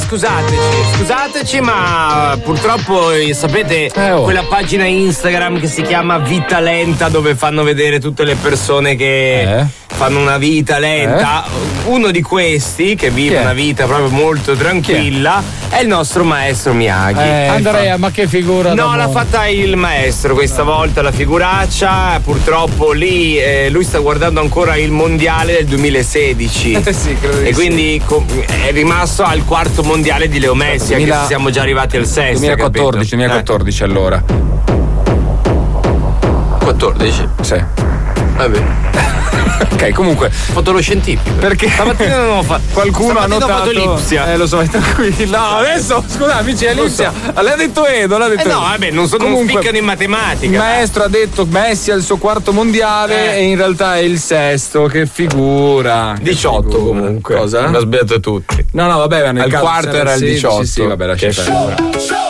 scusateci, ma purtroppo sapete quella pagina Instagram che si chiama Vita Lenta, dove fanno vedere tutte le persone che fanno una vita lenta. Uno di questi che vive una vita proprio molto tranquilla è il nostro maestro Miyagi. Andrea, ma che figura? No, l'ha fatta il maestro questa volta, la figuraccia. Purtroppo lì lui sta guardando ancora il mondiale del 2016. Sì, credo di e quindi è rimasto al quarto mondiale di Leo Messi, anche se siamo già arrivati al sesto. 2014 allora. 14? Sì. Vabbè. Ok, comunque. Fatto lo scientifico. Perché stamattina non ho fatto. Qualcuno ha notato. Ho fatto l'Ipsia. Lo so, è tranquillo. No, adesso, scusa, amici, è l'Ipsia. L'ha detto Edo, l'ha detto. No, vabbè, non spiccano in matematica. Il maestro ha detto Messi al suo quarto mondiale e in realtà è il sesto. Che figura. 18 comunque. Cosa? L'ha sbagliato tutti. No, vabbè, al quarto era il 18. Sì, vabbè, lascia perdere.